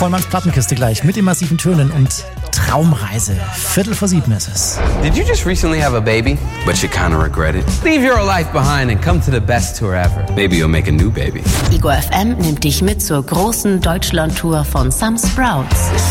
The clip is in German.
Vollmanns Plattenkiste gleich mit den massiven Tönen und Traumreise. 6:45 ist es. Did you just recently have a baby, but you kind of regret it? Leave your life behind and come to the best tour ever. Maybe you'll make a new baby. Ego FM nimmt dich mit zur großen Deutschland-Tour von Some Sprouts.